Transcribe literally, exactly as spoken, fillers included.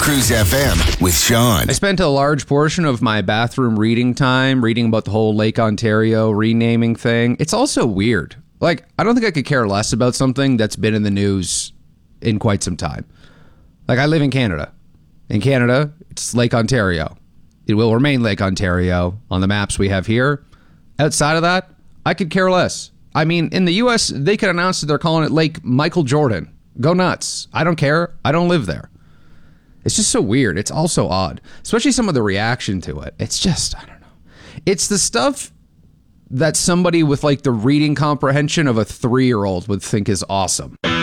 Cruise F M with Sean. I spent a large portion of my bathroom reading time reading about the whole Lake Ontario renaming thing. It's also weird. Like, I don't think I could care less about something that's been in the news in quite some time. Like, I live in Canada. In Canada, it's Lake Ontario. It will remain Lake Ontario on the maps we have here. Outside of that, I could care less. I mean, in the U S, they could announce that they're calling it Lake Michael Jordan. Go nuts. I don't care. I don't live there. It's just so weird. It's also odd, especially some of the reaction to it. It's just, I don't know. It's the stuff that somebody with like the reading comprehension of a three-year-old would think is awesome.